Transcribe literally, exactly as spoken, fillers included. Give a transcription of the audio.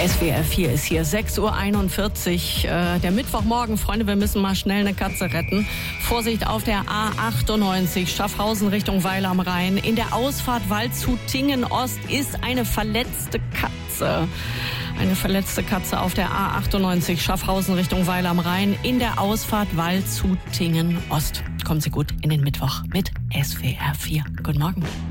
S W R vier ist hier, sechs Uhr einundvierzig. Äh, der Mittwochmorgen, Freunde, wir müssen mal schnell eine Katze retten. Vorsicht auf der A achtundneunzig, Schaffhausen Richtung Weil am Rhein. In der Ausfahrt Waldshut-Tingen Ost ist eine verletzte Katze. Eine verletzte Katze auf der A achtundneunzig, Schaffhausen Richtung Weil am Rhein. In der Ausfahrt Waldshut-Tingen Ost. Kommen Sie gut in den Mittwoch mit S W R vier. Guten Morgen.